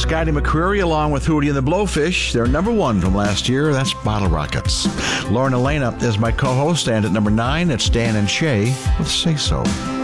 Scotty McCreery along with Hootie and the Blowfish. They're number 1 from last year. That's Bottle Rockets. Lauren Elena is my co-host, and at number 9, it's Dan and Shay with Say So.